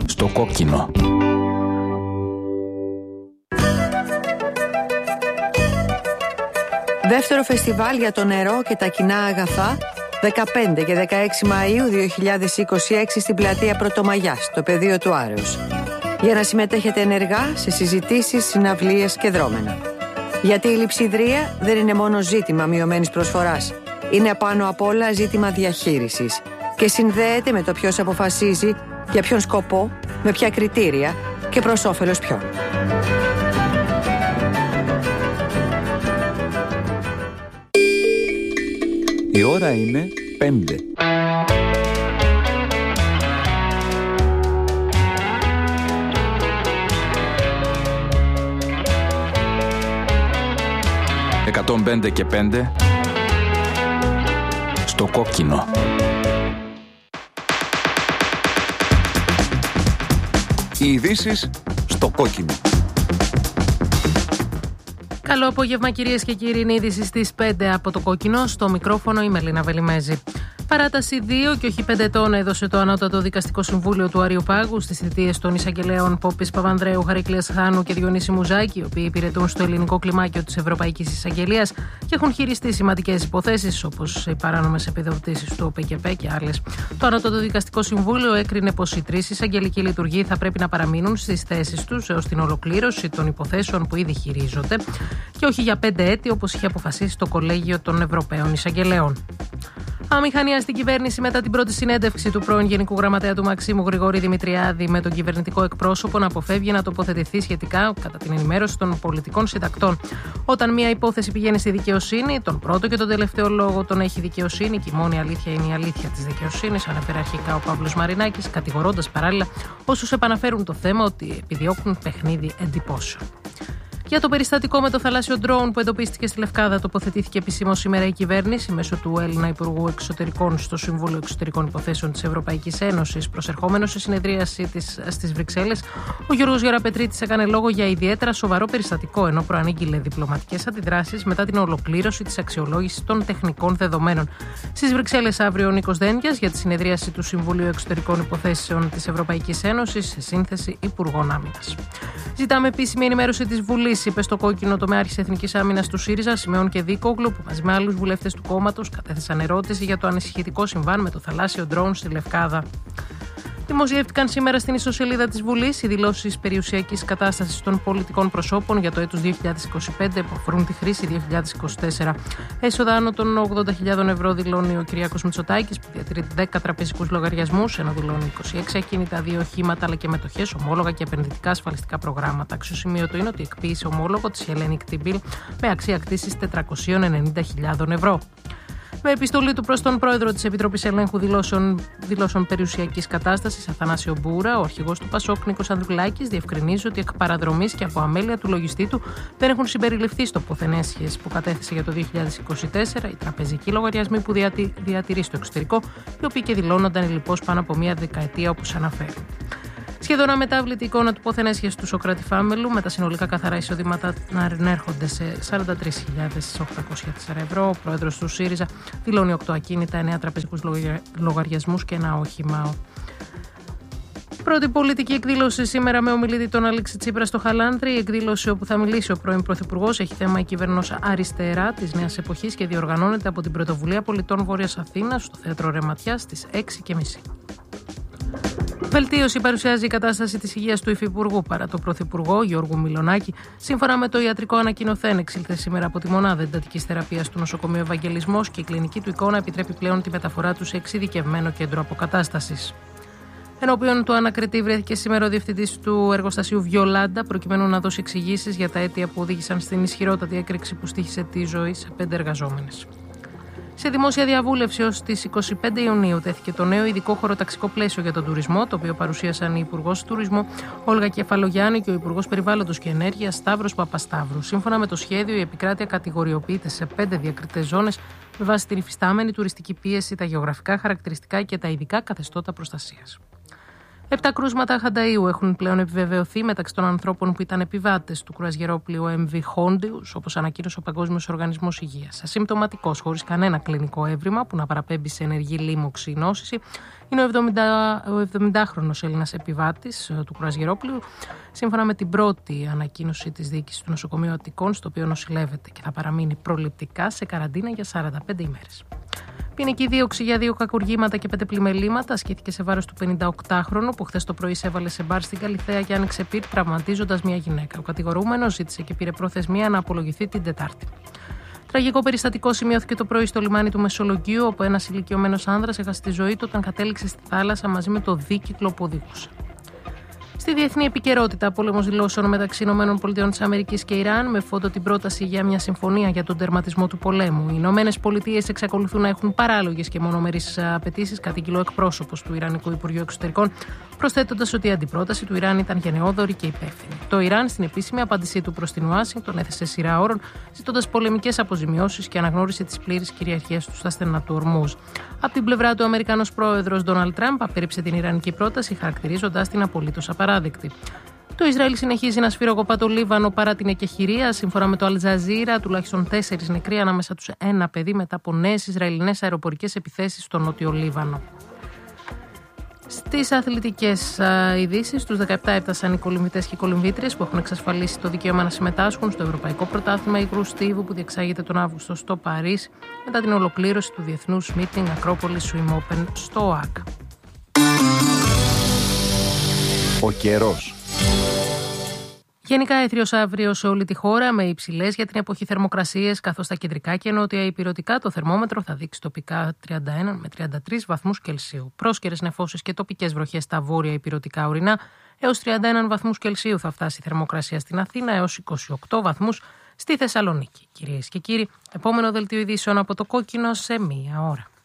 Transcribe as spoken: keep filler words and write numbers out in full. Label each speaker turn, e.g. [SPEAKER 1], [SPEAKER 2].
[SPEAKER 1] Στο κόκκινο.
[SPEAKER 2] Δεύτερο φεστιβάλ για το νερό και τα κοινά αγαθά, δεκαπέντε και δεκαέξι Μαΐου δύο χιλιάδες είκοσι έξι στην πλατεία Πρωτομαγιάς, στο πεδίο του Άρεως. Για να συμμετέχετε ενεργά σε συζητήσεις, συναυλίες και δρόμενα. Γιατί η λειψιδρία δεν είναι μόνο ζήτημα μειωμένης προσφοράς. Είναι πάνω απ' όλα ζήτημα διαχείρισης και συνδέεται με το ποιος αποφασίζει, για ποιον σκοπό, με ποια κριτήρια και προς όφελος ποιον.
[SPEAKER 1] Η ώρα είναι πέντε. εκατόν πέντε και πέντε στο κόκκινο. Οι ειδήσεις στο κόκκινο.
[SPEAKER 3] Καλό απόγευμα κυρίες και κύριοι, είναι είδηση στις πέντε από το κόκκινο. Στο μικρόφωνο η Μελίνα Βελιμέζη. Παράταση δύο και όχι πέντε ετών έδωσε το Ανώτατο Δικαστικό Συμβούλιο του Αριοπάγου στις θητείες των εισαγγελέων Πόπης Παπανδρέου, Χαρικλίας Χάνου και Διονύση Μουζάκη, οι οποίοι υπηρετούν στο ελληνικό κλιμάκιο της Ευρωπαϊκής Εισαγγελίας και έχουν χειριστεί σημαντικές υποθέσεις όπως οι παράνομες επιδοτήσεις του ΟΠΕΚΕΠΕ και άλλες. Το Ανώτατο Δικαστικό Συμβούλιο έκρινε πως οι τρεις εισαγγελικοί λειτουργοί θα πρέπει να παραμείνουν στις θέσεις τους έως την ολοκλήρωση των υποθέσεων που ήδη χειρίζονται και όχι για πέντε έτη όπως είχε αποφασίσει το Κολέγιο των Ευρωπαίων Εισαγγελέων. Αμηχανία στην κυβέρνηση μετά την πρώτη συνέντευξη του πρώην Γενικού Γραμματέα του Μαξίμου Γρηγόρη Δημητριάδη με τον κυβερνητικό εκπρόσωπο να αποφεύγει να τοποθετηθεί σχετικά κατά την ενημέρωση των πολιτικών συντακτών. Όταν μια υπόθεση πηγαίνει στη δικαιοσύνη, τον πρώτο και τον τελευταίο λόγο τον έχει η δικαιοσύνη και η μόνη αλήθεια είναι η αλήθεια της δικαιοσύνης, ανέφερε αρχικά ο Παύλος Μαρινάκης, κατηγορώντας παράλληλα όσους επαναφέρουν το θέμα ότι επιδιώκουν παιχνίδι εντυπώσεων. Για το περιστατικό με το θαλάσσιο ντρόουν που εντοπίστηκε στη Λευκάδα, τοποθετήθηκε επισήμως σήμερα η κυβέρνηση μέσω του Έλληνα Υπουργού Εξωτερικών στο Συμβούλιο Εξωτερικών Υποθέσεων της Ευρωπαϊκής Ένωσης. Προσερχόμενος σε συνεδρίασή της στις Βρυξέλλες, ο Γιώργος Γεραπετρίτης έκανε λόγο για ιδιαίτερα σοβαρό περιστατικό, ενώ προανήγγειλε διπλωματικές αντιδράσεις μετά την ολοκλήρωση της αξιολόγησης των τεχνικών δεδομένων. Στις Βρυξέλλες αύριο ο Νίκος Δένδιας για τη συνεδρίαση του Συμβουλίου Εξωτερικών Υποθέσεων της Ευρωπαϊκής Ένωσης σε σύνθεση Υπουργών Άμυνας. Ζητάμε επίσημη ενημέρωση της Βουλής, είπε στο κόκκινο τομεάρχης Εθνικής Άμυνας του ΣΥΡΙΖΑ, Σιμεών και Δίκογλου, που μαζί με άλλους βουλευτές του κόμματος κατέθεσαν ερώτηση για το ανησυχητικό συμβάν με το θαλάσσιο ντρόουν στη Λευκάδα. Δημοσιεύτηκαν σήμερα στην ιστοσελίδα της Βουλής οι δηλώσεις περιουσιακής κατάστασης των πολιτικών προσώπων για το έτος δύο χιλιάδες είκοσι πέντε που αφορούν τη χρήση δύο χιλιάδες είκοσι τέσσερα. Έσοδα άνω των ογδόντα χιλιάδων ευρώ δηλώνει ο Κυριάκος Μητσοτάκης, που διατηρεί δέκα τραπεζικούς λογαριασμούς, ενώ δηλώνει είκοσι έξι ακίνητα, δύο οχήματα αλλά και μετοχές, ομόλογα και επενδυτικά ασφαλιστικά προγράμματα. Αξιοσημείωτο είναι ότι εκποίησε ομόλογο της Hellenic T-Bill με αξία κτήσης τετρακόσιες ενενήντα χιλιάδες ευρώ. Με επιστολή του προς τον πρόεδρο της Επιτροπής Ελέγχου Δηλώσεων, δηλώσεων Περιουσιακής Κατάστασης, Αθανάσιο Μπούρα, ο αρχηγός του ΠΑΣΟΚ Νίκος Ανδρουλάκης διευκρινίζει ότι εκ παραδρομής και από αμέλεια του λογιστή του δεν έχουν συμπεριληφθεί στο ποθενέσχες που κατέθεσε για το δύο χιλιάδες είκοσι τέσσερα οι τραπεζικοί λογαριασμοί που διατη, διατηρεί στο εξωτερικό, οι οποίοι και δηλώνονταν λοιπόν πάνω από μία δεκαετία όπως αναφέρει. Σχεδόν αμετάβλητη εικόνα του ποθενέσχες του Σοκράτη Φάμελου, με τα συνολικά καθαρά εισοδήματα να ανέρχονται σε σαράντα τρεις χιλιάδες οκτακόσια τέσσερα ευρώ. Ο πρόεδρος του ΣΥΡΙΖΑ δηλώνει οκτώ ακίνητα, εννέα τραπεζικούς λογαριασμούς και ένα όχημα. Πρώτη πολιτική εκδήλωση σήμερα με ομιλητή τον Αλέξη Τσίπρα στο Χαλάνδρη. Η εκδήλωση όπου θα μιλήσει ο πρώην Πρωθυπουργός έχει θέμα η κυβέρνηση αριστερά της νέας εποχής και διοργανώνεται από την Πρωτοβουλία Πολιτών Βόρειας Αθήνας στο Θέατρο Ρεματιάς στις έξι και μισή. Βελτίωση παρουσιάζει η κατάσταση της υγείας του Υφυπουργού παρά το Πρωθυπουργό Γιώργου Μιλονάκη. Σύμφωνα με το ιατρικό ανακοινωθέν, εξήλθε σήμερα από τη μονάδα εντατικής θεραπείας του νοσοκομείου Ευαγγελισμός και η κλινική του εικόνα επιτρέπει πλέον τη μεταφορά του σε εξειδικευμένο κέντρο αποκατάστασης. Ενώπιον του ανακριτή βρέθηκε σήμερα ο διευθυντής του εργοστασίου Βιολάντα, προκειμένου να δώσει εξηγήσεις για τα αίτια που οδήγησαν στην ισχυρότατη έκρηξη που στοίχησε τη ζωή σε πέντε εργαζόμενες. Σε δημόσια διαβούλευση ως τις είκοσι πέντε Ιουνίου τέθηκε το νέο ειδικό χωροταξικό πλαίσιο για τον τουρισμό, το οποίο παρουσίασαν η Υπουργός Τουρισμού Όλγα Κεφαλογιάννη και ο Υπουργός Περιβάλλοντος και Ενέργειας Σταύρος Παπασταύρου. Σύμφωνα με το σχέδιο, η επικράτεια κατηγοριοποιείται σε πέντε διακριτές ζώνες με βάση την υφιστάμενη τουριστική πίεση, τα γεωγραφικά χαρακτηριστικά και τα ειδικά καθεστώτα προστασίας. Επτά κρούσματα χανταΐου έχουν πλέον επιβεβαιωθεί μεταξύ των ανθρώπων που ήταν επιβάτες του κρουαζιερόπλοιου εμ βι Hondius, όπως ανακοίνωσε ο Παγκόσμιος Οργανισμός Υγείας. Ασυμπτωματικός, χωρίς κανένα κλινικό έβριμα που να παραπέμπει σε ενεργή λίμωξη ή νόσηση, είναι ο εβδομηντάχρονος Έλληνας επιβάτης του κρουαζιερόπλοιου, σύμφωνα με την πρώτη ανακοίνωση της διοίκησης του νοσοκομείου Αττικών, στο οποίο νοσηλεύεται και θα παραμείνει προληπτικά σε καραντίνα για σαράντα πέντε ημέρες. Ποινική δίωξη για δύο κακουργήματα και πέντε πλημελήματα ασκήθηκε σε βάρος του πενηνταοκτάχρονου που χθες το πρωί εισέβαλε σε μπαρ στην Καλιθέα και άνοιξε πυρ, τραυματίζοντας μια γυναίκα. Ο κατηγορούμενος ζήτησε και πήρε προθεσμία να απολογηθεί την Τετάρτη. Τραγικό περιστατικό σημειώθηκε το πρωί στο λιμάνι του Μεσολογγίου, όπου ένας ηλικιωμένος άνδρας έχασε τη ζωή του όταν κατέληξε στη θάλασσα μαζί με το δίκυκλο που οδηγούσε. Στη διεθνή επικαιρότητα, πόλεμος δηλώσεων μεταξύ ΗΠΑ και Ιράν, με φόντο την πρόταση για μια συμφωνία για τον τερματισμό του πολέμου. Οι Ηνωμένες Πολιτείες εξακολουθούν να έχουν παράλογες και μονομερείς απαιτήσεις, κατήγγειλε ο εκπρόσωπος του Ιρανικού Υπουργείου Εξωτερικών, προσθέτοντας ότι η αντιπρόταση του Ιράν ήταν γενναιόδορη και υπεύθυνη. Το Ιράν, στην επίσημη απάντησή του προς την Ουάσιγκτον, έθεσε σειρά όρων, ζητώντας πολεμικές αποζημιώσεις και αναγνώρισε της πλήρης κυριαρχίας του στα στενά του Ορμούζ. Από την πλευρά του, ο Αμερικανός πρόεδρος Ντόναλντ Τραμπ απέρριψε την Ιρανική πρόταση, χαρακτηρίζοντας την απολύτως απαράδεκτη. Το Ισραήλ συνεχίζει να σφυροκοπά το Λίβανο παρά την εκεχηρία. Σύμφωνα με το Αλτζαζίρα, τουλάχιστον τέσσερις νεκροί, ανάμεσα τους ένα παιδί, μετά από νέες Ισραηλινές αεροπορικές επιθέσεις στο νότιο Λίβανο. Στις αθλητικές ειδήσεις, τους δεκαεπτά έφτασαν οι κολυμβητές και οι κολυμβήτριες που έχουν εξασφαλίσει το δικαίωμα να συμμετάσχουν στο Ευρωπαϊκό Πρωτάθλημα Υγρού Στίβου που διεξάγεται τον Αύγουστο στο Παρίσι, μετά την ολοκλήρωση του Διεθνούς Meeting Acropolis Swim Open στο ΟΑΚ.
[SPEAKER 1] Ο καιρός.
[SPEAKER 3] Γενικά έθριος αύριο σε όλη τη χώρα, με υψηλές για την εποχή θερμοκρασίες, καθώς στα κεντρικά και νότια υπηρετικά το θερμόμετρο θα δείξει τοπικά τριάντα ένα με τριάντα τρεις βαθμούς Κελσίου. Πρόσκαιρες νεφώσεις και τοπικές βροχές στα βόρεια υπηρετικά ορεινά, έως τριάντα ένα βαθμούς Κελσίου θα φτάσει η θερμοκρασία στην Αθήνα, έως είκοσι οκτώ βαθμούς στη Θεσσαλονίκη. Κυρίες και κύριοι, επόμενο δελτίο ειδήσεων από το Κόκκινο σε μία ώρα.